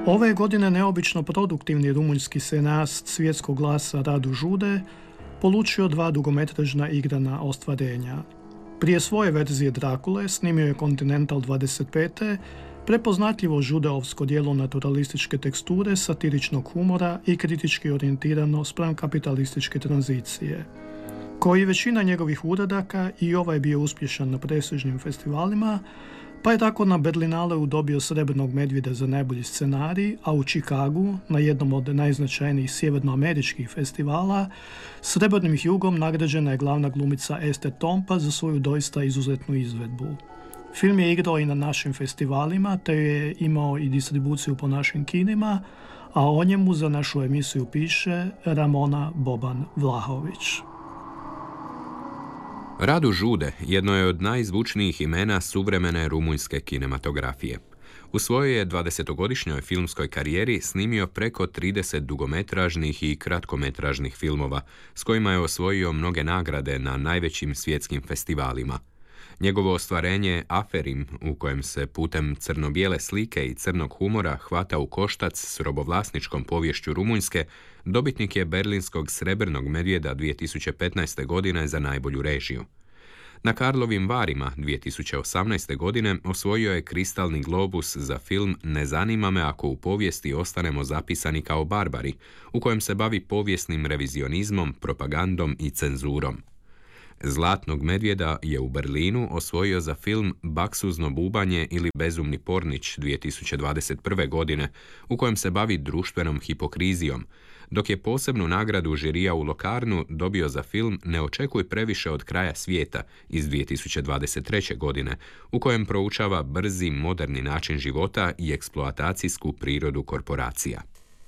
Ove godine neobično produktivni rumunjski scenarist svjetskog glasa Radu Žude polučio 2 dugometražna igrana ostvarenja. Prije svoje verzije Drakule snimio je Continental 25. prepoznatljivo žudeovsko djelo naturalističke teksture, satiričnog humora i kritički orijentirano spram kapitalističke tranzicije. Kao i većina njegovih uradaka, i ovaj bio uspješan na prestižnim festivalima, pa je tako na Berlinaleu dobio Srebrnog medvjeda za najbolji scenarij, a u Chicagu, na jednom od najznačajnijih sjevernoameričkih festivala, Srebrnim Hjugom nagrađena je glavna glumica Ester Tompa za svoju doista izuzetnu izvedbu. Film je igrao i na našim festivalima, te je imao i distribuciju po našim kinima, a o njemu za našu emisiju piše Ramona Boban-Vlahović. Radu Žude jedno je od najzvučnijih imena suvremene rumunjske kinematografije. U svojoj 20-godišnjoj filmskoj karijeri snimio preko 30 dugometražnih i kratkometražnih filmova, s kojima je osvojio mnoge nagrade na najvećim svjetskim festivalima. Njegovo ostvarenje Aferim, u kojem se putem crno-bijele slike i crnog humora hvata u koštac s robovlasničkom poviješću Rumunjske, dobitnik je Berlinskog Srebrnog medvjeda 2015. godine za najbolju režiju. Na Karlovim Varima 2018. godine osvojio je Kristalni globus za film Ne zanima me ako u povijesti ostanemo zapisani kao barbari, u kojem se bavi povijesnim revizionizmom, propagandom i cenzurom. Zlatnog medvjeda je u Berlinu osvojio za film Baksuzno bubanje ili Bezumni pornić 2021. godine, u kojem se bavi društvenom hipokrizijom, dok je posebnu nagradu žirija u Locarnu dobio za film Ne očekuj previše od kraja svijeta iz 2023. godine, u kojem proučava brzi, moderni način života i eksploatacijsku prirodu korporacija.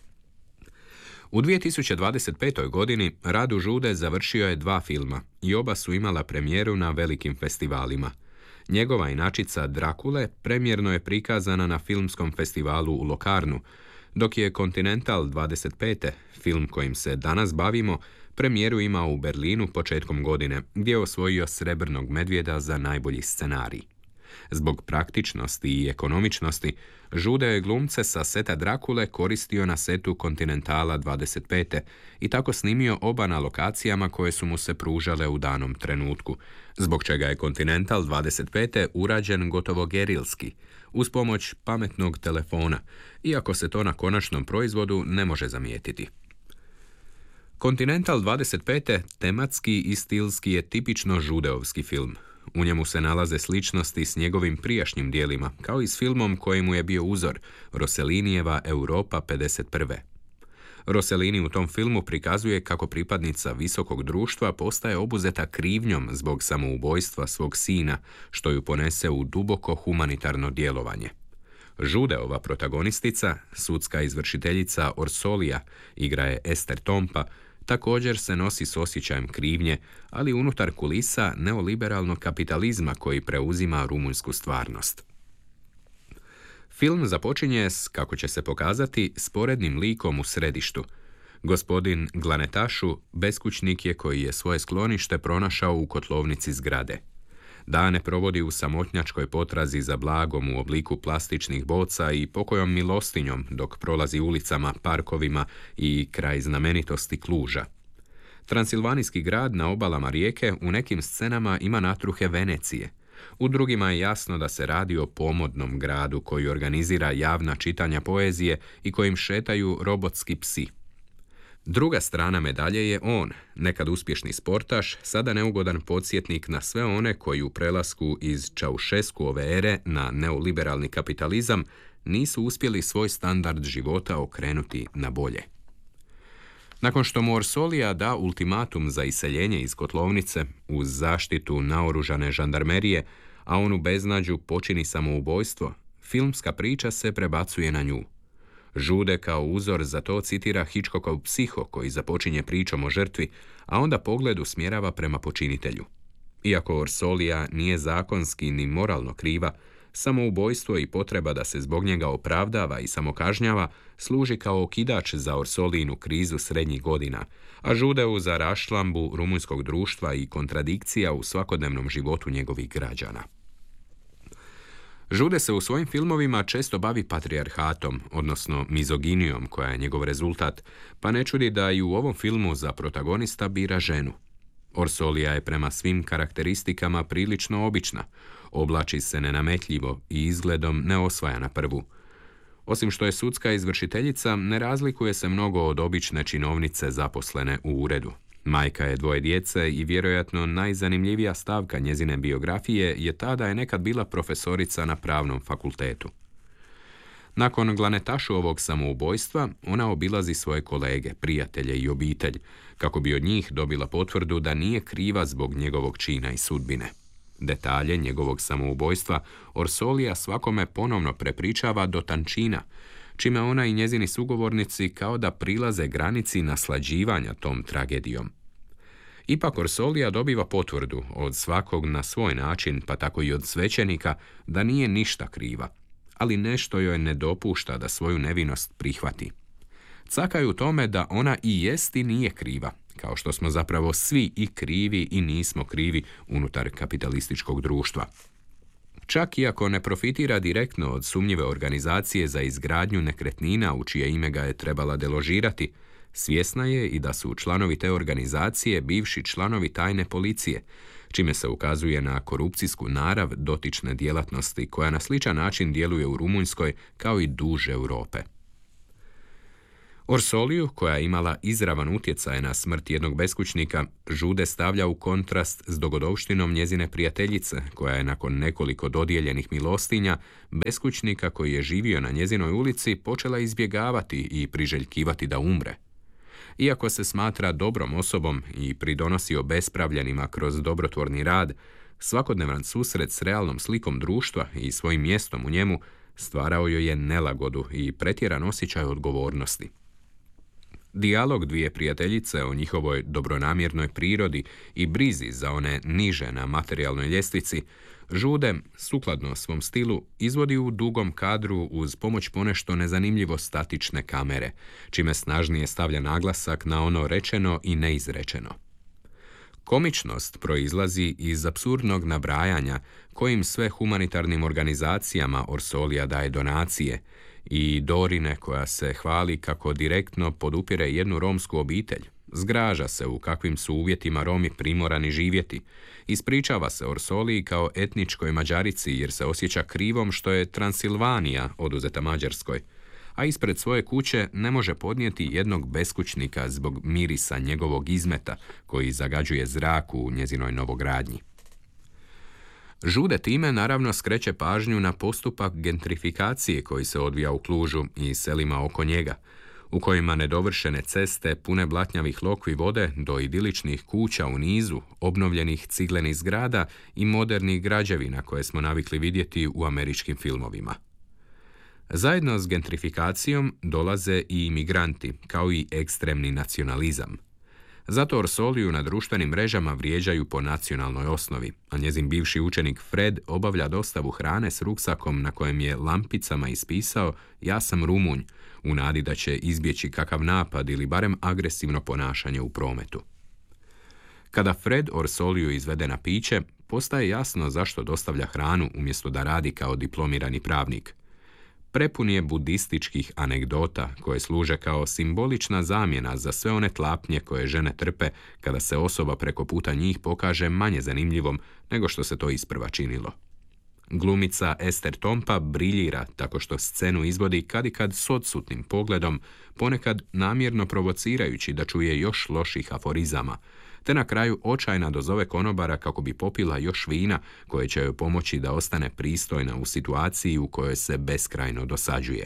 U 2025. godini Radu Žude završio je 2 filma i oba su imala premijeru na velikim festivalima. Njegova inačica Drakule premijerno je prikazana na filmskom festivalu u Locarnu, dok je Continental 25. film kojim se danas bavimo premijeru imao u Berlinu početkom godine, gdje je osvojio Srebrnog medvjeda za najbolji scenarij. Zbog praktičnosti i ekonomičnosti, Žude je glumce sa seta Drakule koristio na setu Continentala 25. i tako snimio oba na lokacijama koje su mu se pružale u danom trenutku, zbog čega je Continental 25. urađen gotovo gerilski, uz pomoć pametnog telefona, iako se to na konačnom proizvodu ne može zamijetiti. Continental 25. tematski i stilski je tipično žudeovski film. U njemu se nalaze sličnosti s njegovim prijašnjim dijelima, kao i s filmom koji mu je bio uzor, Rossellinijeva Europa 51. Rossellini u tom filmu prikazuje kako pripadnica visokog društva postaje obuzeta krivnjom zbog samoubojstva svog sina, što ju ponese u duboko humanitarno djelovanje. Žudeova protagonistica, sudska izvršiteljica Orsolija, igra je Ester Tompa, također se nosi s osjećajem krivnje, ali unutar kulisa neoliberalnog kapitalizma koji preuzima rumunjsku stvarnost. Film započinje s, kako će se pokazati, sporednim likom u središtu. Gospodin Glanetašu beskućnik je koji je svoje sklonište pronašao u kotlovnici zgrade. Dane provodi u samotnjačkoj potrazi za blagom u obliku plastičnih boca i pokojom milostinjom dok prolazi ulicama, parkovima i kraj znamenitosti Kluža. Transilvanijski grad na obalama rijeke u nekim scenama ima natruhe Venecije. U drugima je jasno da se radi o pomodnom gradu koji organizira javna čitanja poezije i kojim šetaju robotski psi. Druga strana medalje je on, nekad uspješni sportaš, sada neugodan podsjetnik na sve one koji u prelasku iz Čaušeskuove ere na neoliberalni kapitalizam nisu uspjeli svoj standard života okrenuti na bolje. Nakon što mu Orsolija da ultimatum za iseljenje iz kotlovnice uz zaštitu naoružane žandarmerije, a on u beznađu počini samoubojstvo, filmska priča se prebacuje na nju. Žude kao uzor za to citira Hitchcockov Psiho koji započinje pričom o žrtvi, a onda pogled usmjerava prema počinitelju. Iako Orsolija nije zakonski ni moralno kriva, samoubojstvo i potreba da se zbog njega opravdava i samokažnjava služi kao okidač za Orsolijinu krizu srednjih godina, a Žudeu za raščlambu rumunjskog društva i kontradikcija u svakodnevnom životu njegovih građana. Žude se u svojim filmovima često bavi patrijarhatom, odnosno mizoginijom koja je njegov rezultat, pa ne čudi da i u ovom filmu za protagonista bira ženu. Orsolija je prema svim karakteristikama prilično obična, oblači se nenametljivo i izgledom ne osvaja na prvu. Osim što je sudska izvršiteljica, ne razlikuje se mnogo od obične činovnice zaposlene u uredu. Majka je 2 djece i vjerojatno najzanimljivija stavka njezine biografije je ta da je nekad bila profesorica na pravnom fakultetu. Nakon glanetašovog samoubojstva, ona obilazi svoje kolege, prijatelje i obitelj, kako bi od njih dobila potvrdu da nije kriva zbog njegovog čina i sudbine. Detalje njegovog samoubojstva Orsolija svakome ponovno prepričava do tančina, čime ona i njezini sugovornici kao da prilaze granici naslađivanja tom tragedijom. Ipak Orsolija dobiva potvrdu od svakog na svoj način, pa tako i od svećenika, da nije ništa kriva, ali nešto joj ne dopušta da svoju nevinost prihvati. Caka je u tome da ona i jest i nije kriva, kao što smo zapravo svi i krivi i nismo krivi unutar kapitalističkog društva. Čak i ako ne profitira direktno od sumnjive organizacije za izgradnju nekretnina u čije ime ga je trebala deložirati, svjesna je i da su članovi te organizacije bivši članovi tajne policije, čime se ukazuje na korupcijsku narav dotične djelatnosti koja na sličan način djeluje u Rumunjskoj kao i duž Europe. Orsoliju, koja je imala izravan utjecaj na smrt jednog beskućnika, Žude stavlja u kontrast s dogodovštinom njezine prijateljice, koja je nakon nekoliko dodijeljenih milostinja, beskućnika koji je živio na njezinoj ulici počela izbjegavati i priželjkivati da umre. Iako se smatra dobrom osobom i pridonosi obespravljenima kroz dobrotvorni rad, svakodnevan susret s realnom slikom društva i svojim mjestom u njemu stvarao joj je nelagodu i pretjeran osjećaj odgovornosti. Dijalog 2 prijateljice o njihovoj dobronamjernoj prirodi i brizi za one niže na materijalnoj ljestvici, Žude, sukladno svom stilu, izvodi u dugom kadru uz pomoć ponešto nezanimljivo statične kamere, čime snažnije stavlja naglasak na ono rečeno i neizrečeno. Komičnost proizlazi iz apsurdnog nabrajanja kojim sve humanitarnim organizacijama Orsolija daje donacije i Dorine koja se hvali kako direktno podupire jednu romsku obitelj, zgraža se u kakvim su uvjetima Romi primorani živjeti, ispričava se Orsoliji kao etničkoj Mađarici jer se osjeća krivom što je Transilvanija oduzeta Mađarskoj, a ispred svoje kuće ne može podnijeti jednog beskućnika zbog mirisa njegovog izmeta koji zagađuje zrak u njezinoj novogradnji. Žude time naravno skreće pažnju na postupak gentrifikacije koji se odvija u Klužu i selima oko njega, u kojima nedovršene ceste pune blatnjavih lokvi vode do idiličnih kuća u nizu, obnovljenih ciglenih zgrada i modernih građevina koje smo navikli vidjeti u američkim filmovima. Zajedno s gentrifikacijom dolaze i imigranti, kao i ekstremni nacionalizam. Zato Orsoliju na društvenim mrežama vrijeđaju po nacionalnoj osnovi, a njezin bivši učenik Fred obavlja dostavu hrane s ruksakom na kojem je lampicama ispisao "Ja sam Rumunj", u nadi da će izbjeći kakav napad ili barem agresivno ponašanje u prometu. Kada Fred Orsoliju izvede na piće, postaje jasno zašto dostavlja hranu umjesto da radi kao diplomirani pravnik. Prepun je budističkih anegdota koje služe kao simbolična zamjena za sve one tlapnje koje žene trpe kada se osoba preko puta njih pokaže manje zanimljivom nego što se to isprva činilo. Glumica Ester Tompa briljira tako što scenu izvodi kad i kad s odsutnim pogledom, ponekad namjerno provocirajući da čuje još loših aforizama, te na kraju očajna dozove konobara kako bi popila još vina koje će joj pomoći da ostane pristojna u situaciji u kojoj se beskrajno dosađuje.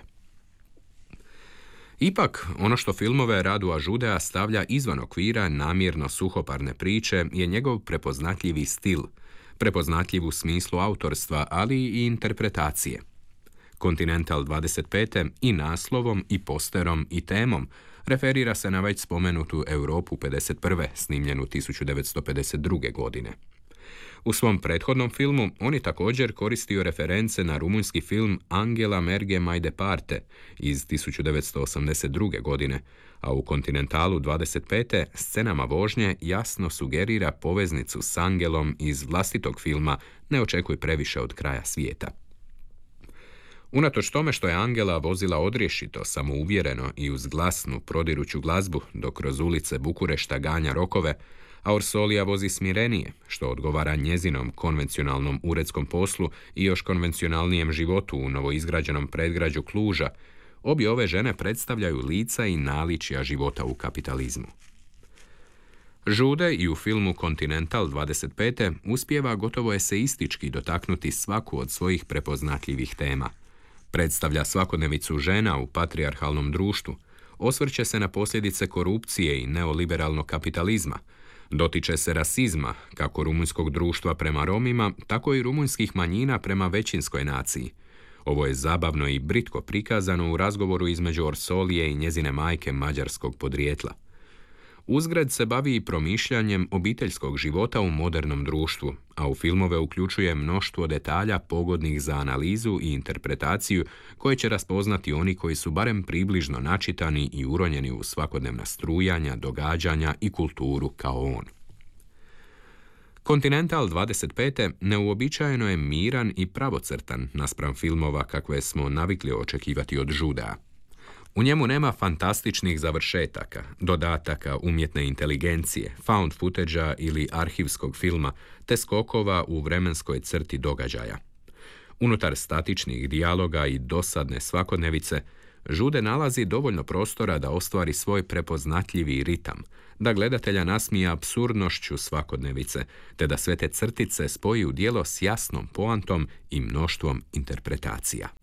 Ipak, ono što filmove Radua Žudea stavlja izvan okvira namjerno suhoparne priče je njegov prepoznatljivi stil, prepoznatljiv u smislu autorstva, ali i interpretacije. Continental 25. i naslovom, i posterom, i temom referira se na već spomenutu Europu 51. snimljenu 1952. godine. U svom prethodnom filmu on je također koristio reference na rumunjski film Angela merge mai departe iz 1982. godine, a u Continentalu 25. scenama vožnje jasno sugerira poveznicu s Angelom iz vlastitog filma Ne očekuj previše od kraja svijeta. Unatoč tome što je Angela vozila odrješito, samouvjereno i uz glasnu, prodiruću glazbu, dok kroz ulice Bukurešta ganja rokove, a Orsolija vozi smirenije, što odgovara njezinom konvencionalnom uredskom poslu i još konvencionalnijem životu u novoizgrađenom predgrađu Kluža, obje ove žene predstavljaju lica i naličja života u kapitalizmu. Žude i u filmu Continental 25. uspijeva gotovo eseistički dotaknuti svaku od svojih prepoznatljivih tema. Predstavlja svakodnevicu žena u patrijarhalnom društvu, osvrće se na posljedice korupcije i neoliberalnog kapitalizma, dotiče se rasizma, kako rumunjskog društva prema Romima, tako i rumunjskih manjina prema većinskoj naciji. Ovo je zabavno i britko prikazano u razgovoru između Orsolije i njezine majke mađarskog podrijetla. Uzgred se bavi i promišljanjem obiteljskog života u modernom društvu, a u filmove uključuje mnoštvo detalja pogodnih za analizu i interpretaciju koje će raspoznati oni koji su barem približno načitani i uronjeni u svakodnevna strujanja, događanja i kulturu kao on. Continental 25. neuobičajeno je miran i pravocrtan naspram filmova kakve smo navikli očekivati od Žudea. U njemu nema fantastičnih završetaka, dodataka umjetne inteligencije, found footage-a ili arhivskog filma, te skokova u vremenskoj crti događaja. Unutar statičnih dijaloga i dosadne svakodnevice, Žude nalazi dovoljno prostora da ostvari svoj prepoznatljivi ritam, da gledatelja nasmija apsurdnošću svakodnevice, te da sve te crtice spoji u djelo s jasnom poantom i mnoštvom interpretacija.